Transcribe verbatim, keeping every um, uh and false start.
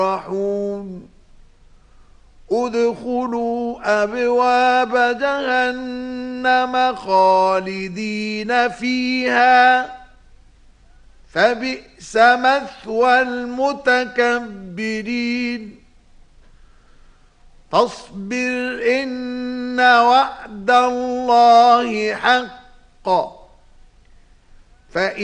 يفرحون ادخلوا أبواب جهنم خالدين فيها فبئس مثوى المتكبرين فاصبر إن وعد الله حق فإن